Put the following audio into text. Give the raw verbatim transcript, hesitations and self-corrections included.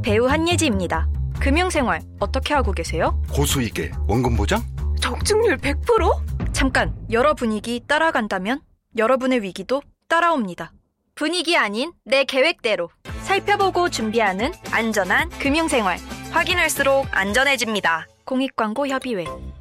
배우 한예지입니다. 금융생활 어떻게 하고 계세요? 고수익에 원금 보장? 적중률 백 퍼센트? 잠깐, 여러 분위기 따라간다면 여러분의 위기도 따라옵니다. 분위기 아닌 내 계획대로 살펴보고 준비하는 안전한 금융생활. 확인할수록 안전해집니다. 공익광고 협의회.